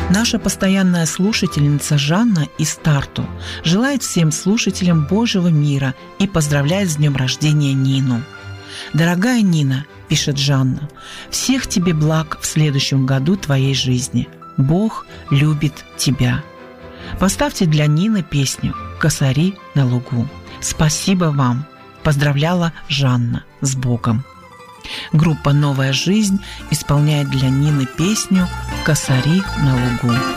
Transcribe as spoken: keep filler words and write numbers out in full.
Наша постоянная слушательница Жанна из Тарту желает всем слушателям Божьего мира и поздравляет с днем рождения Нину. «Дорогая Нина», – пишет Жанна, – «всех тебе благ в следующем году твоей жизни. Бог любит тебя». Поставьте для Нины песню «Косари на лугу». Спасибо вам. Поздравляла Жанна. С Богом. Группа «Новая жизнь» исполняет для Нины песню «Косари на лугу».